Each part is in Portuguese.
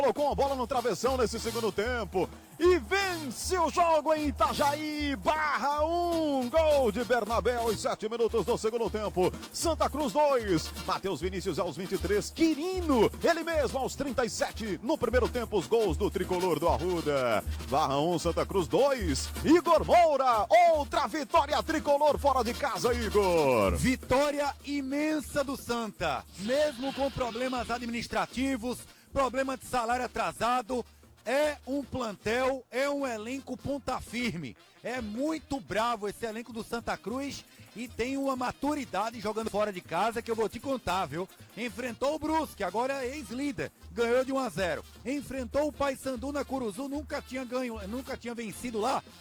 Colocou a bola no travessão nesse segundo tempo e vence o jogo em Itajaí, Barra 1, gol de Bernabé aos 7 minutos do segundo tempo, Santa Cruz 2, Matheus Vinícius aos 23, Quirino, ele mesmo aos 37, no primeiro tempo os gols do tricolor do Arruda, Barra 1, Santa Cruz 2, Igor Moura, outra vitória tricolor fora de casa, Igor. Vitória imensa do Santa, mesmo com problemas administrativos, problema de salário atrasado, é um plantel, é um elenco ponta firme. É muito bravo esse elenco do Santa Cruz e tem uma maturidade jogando fora de casa que eu vou te contar, viu? Enfrentou o Brusque, agora é ex-líder, ganhou de 1-0. Enfrentou o Paysandu na Curuzu, nunca tinha vencido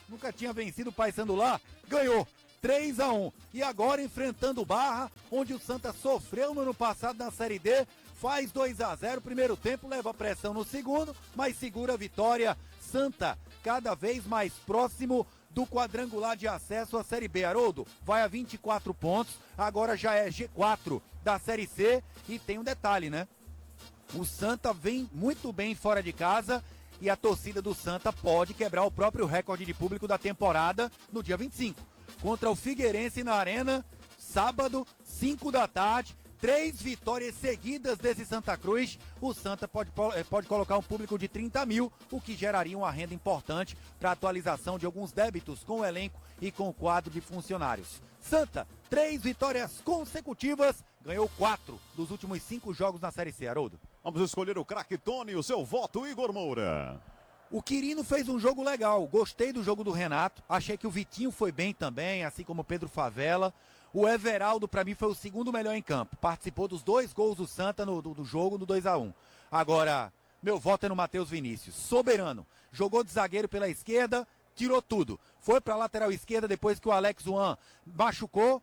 o Paysandu lá, ganhou. 3-1. E agora enfrentando o Barra, onde o Santa sofreu no ano passado na Série D, faz 2-0, primeiro tempo, leva pressão no segundo, mas segura a vitória. Santa cada vez mais próximo do quadrangular de acesso à Série B. Haroldo vai a 24 pontos, agora já é G4 da Série C e tem um detalhe, né? O Santa vem muito bem fora de casa e a torcida do Santa pode quebrar o próprio recorde de público da temporada no dia 25. Contra o Figueirense na Arena, sábado, 5 da tarde, 3 vitórias seguidas desse Santa Cruz. O Santa pode colocar um público de 30 mil, o que geraria uma renda importante para a atualização de alguns débitos com o elenco e com o quadro de funcionários. Santa, 3 vitórias consecutivas, ganhou 4 dos últimos 5 jogos na Série C, Haroldo. Vamos escolher o craque Tony, o seu voto, Igor Moura. O Quirino fez um jogo legal, gostei do jogo do Renato, achei que o Vitinho foi bem também, assim como o Pedro Favela. O Everaldo, para mim, foi o segundo melhor em campo, participou dos 2 gols do Santa do jogo, no 2-1. Agora, meu voto é no Matheus Vinícius, soberano, jogou de zagueiro pela esquerda, tirou tudo. Foi para a lateral esquerda depois que o Alex Juan machucou,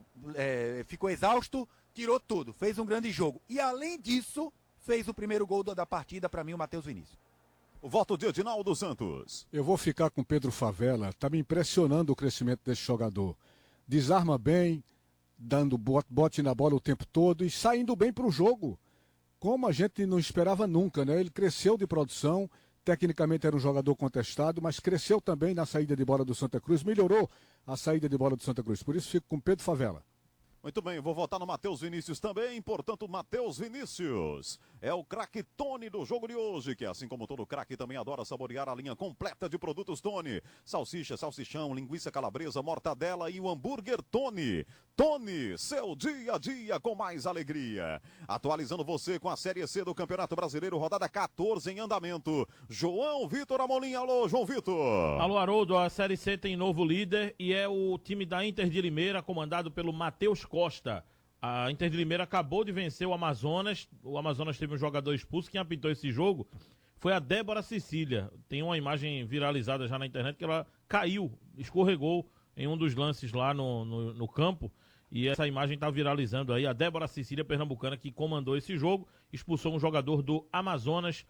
ficou exausto, tirou tudo, fez um grande jogo. E além disso, fez o primeiro gol da partida, para mim, o Matheus Vinícius. O voto de Edinaldo Santos. Eu vou ficar com Pedro Favela, tá me impressionando o crescimento desse jogador. Desarma bem, dando bote na bola o tempo todo e saindo bem para o jogo. Como a gente não esperava nunca, né? Ele cresceu de produção, tecnicamente era um jogador contestado, mas cresceu também na saída de bola do Santa Cruz, melhorou a saída de bola do Santa Cruz. Por isso fico com Pedro Favela. Muito bem, vou votar no Matheus Vinícius também, portanto, Matheus Vinícius é o craque Tony do jogo de hoje, que assim como todo craque também adora saborear a linha completa de produtos Tony. Salsicha, salsichão, linguiça calabresa, mortadela e o hambúrguer Tony. Tony, seu dia a dia com mais alegria. Atualizando você com a Série C do Campeonato Brasileiro, rodada 14 em andamento. João Vitor Amolim, alô, João Vitor. Alô, Haroldo, a Série C tem novo líder e é o time da Inter de Limeira, comandado pelo Matheus Costa. A Inter de Limeira acabou de vencer o Amazonas teve um jogador expulso. Quem apitou esse jogo foi a Débora Cecília. Tem uma imagem viralizada já na internet que ela caiu, escorregou em um dos lances lá no campo, e essa imagem está viralizando aí. A Débora Cecília, pernambucana, que comandou esse jogo, expulsou um jogador do Amazonas,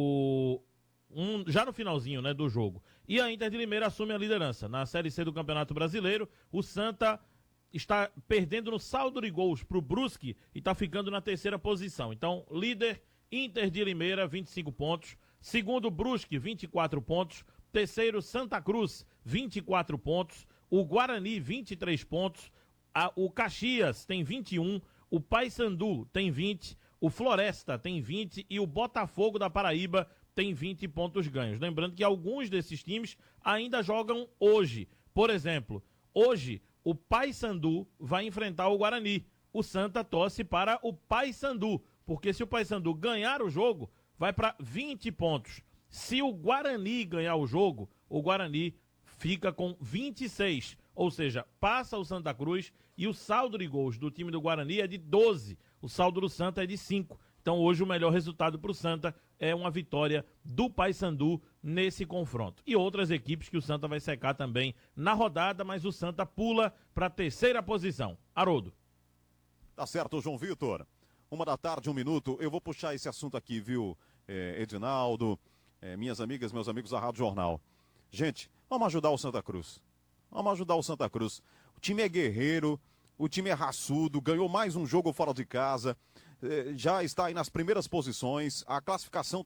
já no finalzinho, né, do jogo. E a Inter de Limeira assume a liderança. Na Série C do Campeonato Brasileiro, o Santa está perdendo no saldo de gols para o Brusque e está ficando na 3ª posição. Então, líder Inter de Limeira, 25 pontos. Segundo, Brusque, 24 pontos. Terceiro, Santa Cruz, 24 pontos. O Guarani, 23 pontos. O Caxias tem 21. O Paysandu tem 20. O Floresta tem 20. E o Botafogo da Paraíba tem 20 pontos ganhos. Lembrando que alguns desses times ainda jogam hoje. Por exemplo, hoje o Paysandu vai enfrentar o Guarani. O Santa torce para o Paysandu, porque se o Paysandu ganhar o jogo, vai para 20 pontos. Se o Guarani ganhar o jogo, o Guarani fica com 26, ou seja, passa o Santa Cruz e o saldo de gols do time do Guarani é de 12, o saldo do Santa é de 5. Então hoje o melhor resultado para o Santa é uma vitória do Paysandu nesse confronto. E outras equipes que o Santa vai secar também na rodada, mas o Santa pula para a 3ª posição. Haroldo. Tá certo, João Vitor. 1h, 1 minuto. Eu vou puxar esse assunto aqui, viu, Edinaldo, minhas amigas, meus amigos da Rádio Jornal. Gente, vamos ajudar o Santa Cruz. Vamos ajudar o Santa Cruz. O time é guerreiro, o time é raçudo, ganhou mais um jogo fora de casa, já está aí nas primeiras posições, a classificação